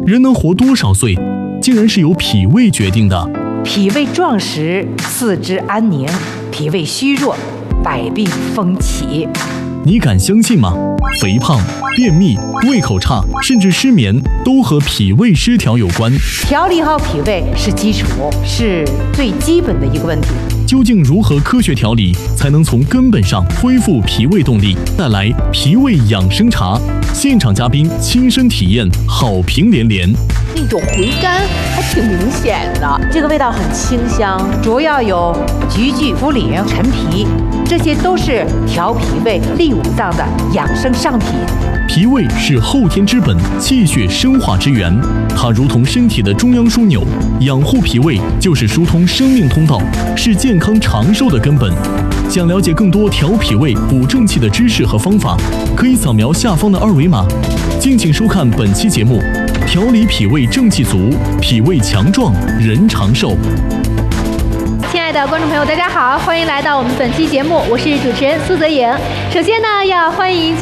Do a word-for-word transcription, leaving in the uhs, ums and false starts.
人能活多少岁，竟然是由脾胃决定的。 脾胃壮实，四肢安宁；脾胃虚弱，百病蜂起。 你敢相信吗？肥胖、便秘、胃口差，甚至失眠，都和脾胃失调有关。 调理好脾胃是基础，是最基本的一个问题。 究竟如何科学调理，才能从根本上恢复脾胃动力？带来脾胃养生茶，现场嘉宾亲身体验，好评连连。 那种回甘还挺明显的，这个味道很清香。 主要有菊苣、茯苓、陈皮，这些都是调脾胃、利五脏的养生上品。 脾胃是后天之本，气血生化之源，它如同身体的中央枢纽，养护脾胃就是疏通生命通道，是健康长寿的根本。想了解更多调脾胃、补正气的知识和方法，可以扫描下方的二维码。敬请收看本期节目，调理脾胃正气足，脾胃强壮，人长寿。 亲爱的观众朋友，大家好，欢迎来到我们本期节目，我是主持人苏泽颖。首先呢，要欢迎